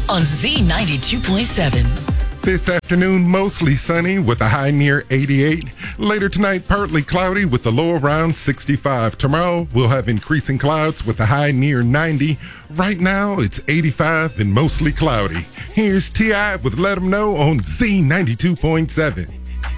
on Z92.7. This afternoon, mostly sunny with a high near 88. Later tonight, partly cloudy with a low around 65. Tomorrow, we'll have increasing clouds with a high near 90. Right now, it's 85 and mostly cloudy. Here's T.I. with Let 'Em Know on Z92.7.